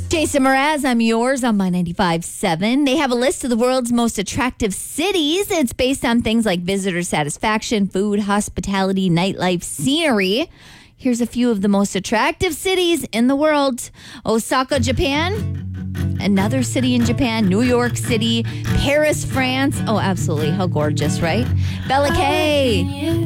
Jason Mraz, I'm yours on My 95.7. They have a list of the world's most attractive cities. It's based on things like visitor satisfaction, food, hospitality, nightlife, scenery. Here's a few of the most attractive cities in the world. Osaka, Japan. Another city in Japan, New York City, Paris, France. Oh, absolutely. How gorgeous, right? Bellacay.